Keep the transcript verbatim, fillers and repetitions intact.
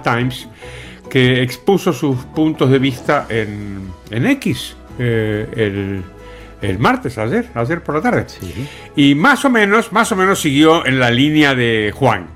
Times, que expuso sus puntos de vista en, en X eh, el, el martes, ayer, ayer por la tarde. Sí. Y más o menos, más o menos siguió en la línea de Juan.